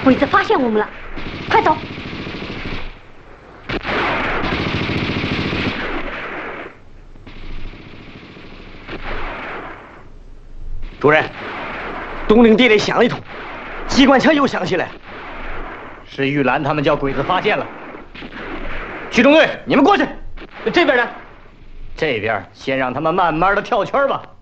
鬼子发现我们了，快走！ 主任，东陵地里响一通，机关枪又响起来， 是玉兰他们叫鬼子发现了。区中队，你们过去。这边呢？这边先让他们慢慢的跳圈吧。